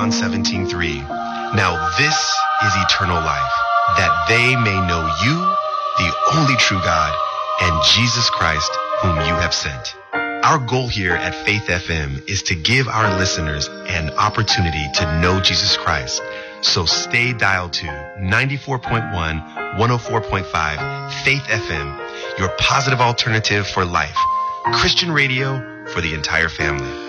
John 17:3. Now this is eternal life, that they may know you, the only true God, and Jesus Christ, whom you have sent. Our goal here at Faith FM is to give our listeners an opportunity to know Jesus Christ. So stay dialed to 94.1, 104.5 Faith FM, your positive alternative for life. Christian radio for the entire family.